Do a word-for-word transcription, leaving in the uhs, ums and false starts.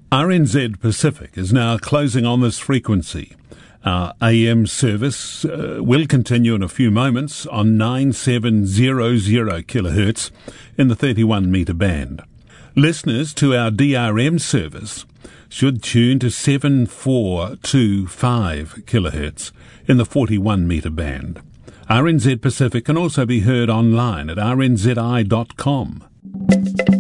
R N Z Pacific is now closing on this frequency. Our A M service uh, will continue in a few moments on nine seven zero zero kilohertz in the thirty-one metre band. Listeners to our D R M service should tune to seven four two five kilohertz in the forty-one metre band. R N Z Pacific can also be heard online at r n z i dot com.